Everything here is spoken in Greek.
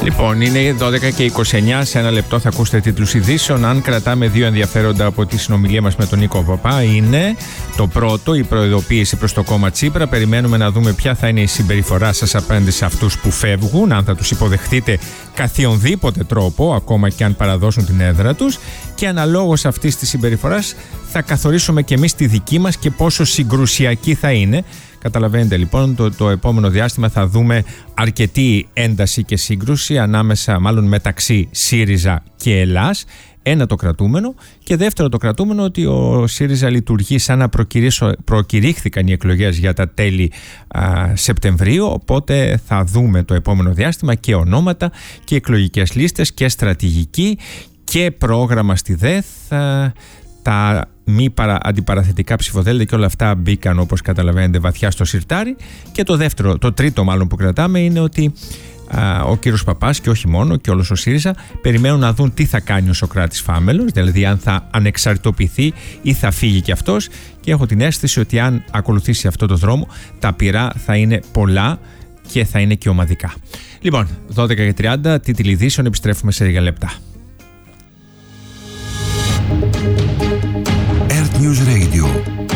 Λοιπόν, είναι 12 και 29. Σε ένα λεπτό θα ακούσετε τίτλους ειδήσεων. Αν κρατάμε δύο ενδιαφέροντα από τη συνομιλία μας με τον Νίκο Παπά, είναι το πρώτο, η προειδοποίηση προς το κόμμα Τσίπρα. Περιμένουμε να δούμε ποια θα είναι η συμπεριφορά σας απέναντι σε αυτούς που φεύγουν, αν θα τους υποδεχτείτε καθιονδήποτε τρόπο, ακόμα και αν παραδώσουν την έδρα τους. Και αναλόγως αυτής της συμπεριφοράς θα καθορίσουμε και εμείς τη δική μας και πόσο συγκρουσιακή θα είναι. Καταλαβαίνετε λοιπόν, το επόμενο διάστημα θα δούμε αρκετή ένταση και σύγκρουση μεταξύ ΣΥΡΙΖΑ και Ελλάς. Ένα το κρατούμενο, και δεύτερο το κρατούμενο ότι ο ΣΥΡΙΖΑ λειτουργεί σαν να προκηρύχθηκαν οι εκλογές για τα τέλη Σεπτεμβρίου, οπότε θα δούμε το επόμενο διάστημα και ονόματα και εκλογικές λίστες και στρατηγική και πρόγραμμα στη ΔΕΘ. Τα μη αντιπαραθετικά ψηφοδέλτια και όλα αυτά μπήκαν, όπως καταλαβαίνετε, βαθιά στο σιρτάρι. Και το τρίτο μάλλον που κρατάμε είναι ότι ο κύριος Παπάς και όχι μόνο, και όλος ο ΣΥΡΙΖΑ περιμένουν να δουν τι θα κάνει ο Σωκράτης Φάμελος, δηλαδή αν θα ανεξαρτητοποιηθεί ή θα φύγει κι αυτός, και έχω την αίσθηση ότι αν ακολουθήσει αυτό το δρόμο τα πειρά θα είναι πολλά και θα είναι και ομαδικά. Λοιπόν, 12 και 30, τίτλοι ειδήσεων, επιστρέφουμε σε λίγα λεπτά. Earth News Radio